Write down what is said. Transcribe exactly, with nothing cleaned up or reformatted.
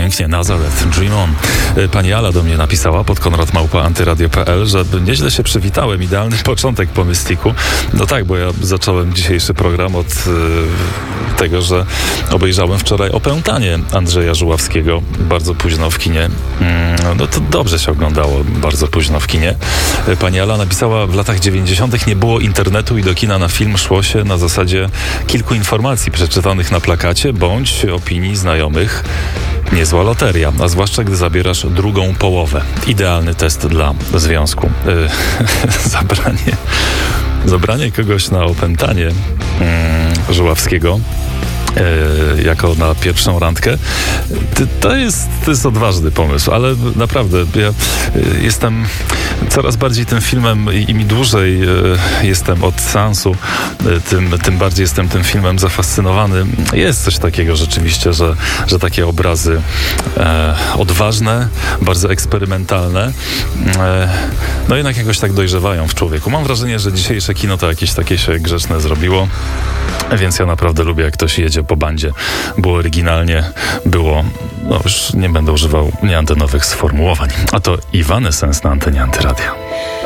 pięknie, Nazareth, Dream On. Pani Ala do mnie napisała pod konrad małpa antyradio kropka p l, że nieźle się przywitałem, idealny początek po Mystiku. No tak, bo ja zacząłem dzisiejszy program od y, tego, że obejrzałem wczoraj Opętanie Andrzeja Żuławskiego bardzo późno w kinie. Mm, no to dobrze się oglądało bardzo późno w kinie. Pani Ala napisała, w latach dziewięćdziesiątych nie było internetu i do kina na film szło się na zasadzie kilku informacji przeczytanych na plakacie bądź opinii znajomych. Niezła loteria, a zwłaszcza gdy zabierasz drugą połowę. Idealny test dla związku. Yy, zabranie, zabranie kogoś na opętanie yy, Żuławskiego Yy, jako na pierwszą randkę, to jest, to jest odważny pomysł, ale naprawdę ja yy, jestem coraz bardziej tym filmem i im dłużej yy, jestem od seansu, yy, tym, tym bardziej jestem tym filmem zafascynowany. Jest coś takiego rzeczywiście, że, że takie obrazy yy, odważne, bardzo eksperymentalne, yy, no jednak jakoś tak dojrzewają w człowieku. Mam wrażenie, że dzisiejsze kino to jakieś takie się grzeczne zrobiło, więc ja naprawdę lubię, jak ktoś jedzie po bandzie. Było oryginalnie, było, no już nie będę używał nieantenowych sformułowań. A to Evanescence na antenie Antyradia.